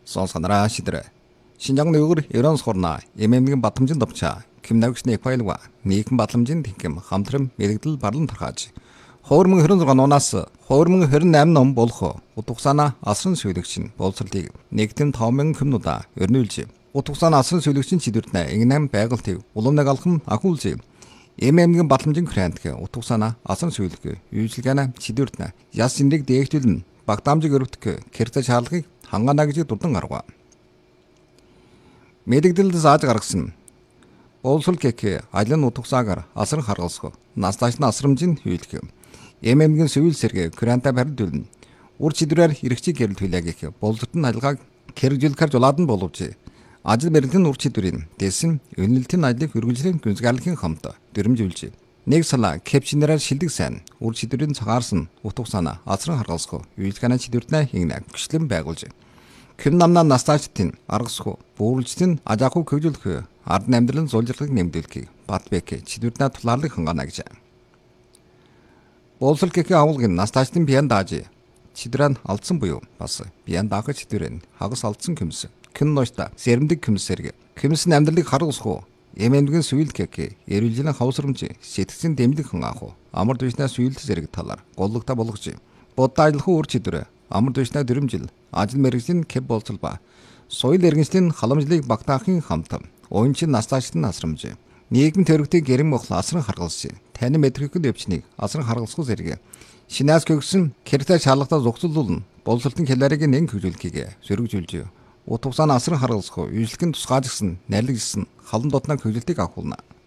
сонсгонараа шидрэ. Шинжаан нүгэр ерөн сорна эмэмгийн батламжин давчаа 김나국신의 파일과 니큰 батламжин тэнхэм хамтрам мэрэгдэл барлан тархааж 2026 оноос 2028 ном болох утгасаана асран сөйлөгчин боловсролыг нэгдэн 5,000 хүмнуудаа өрнүүлж утгасаана асран сөйлөгчин чидвэртнэ ингэнэм байгальтыг улам нэг алхам ахуулж эмэмгийн батламжин грантг утгасаана асран сөйлөг үйлчилгээна чидвэртнэ яс синрэг дээгтүүлэн багтаамжиг өрөвтг кэртэ шаардлагыг хангаана гэж дурдан гаргав. Мэрэгдэл зааж гаргасан боловсрол гэхээ алин утгасаагаар асран харгалсах настаашны асрамжин хүййлэх эмэмгийн сөүл сэргээ гранта барилдуулна ур чидрээр эргэцийг гэрэл хүлээг гэх боловсролтын ажиллагааг хэрэгжүүлэхээр жолоод нь боловч ажил мэргэдлийн ур чидрийн дэсэн үнэлтийн ажлыг хөргөжлийн гүнзгийрлэхийн хамт дөрмжүүлж нэг сала кэпчнэрээр шилдэг сайн ур чидрийн цагаарсан утгасаана асран харгалсах үйлчлэгээ чидртнэ хийнэ гүшлэн байгуулж Ким намна настаачтын аргасху буурлжтын ажааху хөгжүүлэх ард амьдралын зулжирлагыг нэмдүүлэхийг Батбек чидвэртнэ тулаарлыг хангаана гэж. Боловсрол гэхээ агуулгын настаачтын биян дааж чидрэн алдсан буюу бас биян даах чидвэрэн хагас алдсан көмс. Ким ношта сэрэмдэг көмсэрэг. Көмс нь амьдралыг харгалсху эмэмгийн сүйл гэхээ эрүүлжлийн хавсрамж сэтгцэн дэмдэг хангаах амар дэвшнэ сүйлд зэрэг талаар голлогта болгож бодда ажиллах ур чидвэр амар дэвшнэ дөрмжил ажил мэргэжлийн кэп болцолба соёл иргэншлийн халамжлыг багтаахын хамт уянчин настаачтын асрамж нийгэм төрөгтийн гэрэм мохл асран харгалсан тань мэдрэгүүд өвчнийг асран харгалсах зэрэг шинаас гөгсөн кэртэ шаардлагатаа зохицуулна боловсролтын хэлээрийг нэн хөгжүүлэхийг сөргөжүүлж утгасаана асран харгалсах үйлчлэгийн тусгаажсан найрлагжсан халан дотног хөгжилтийг авахулна.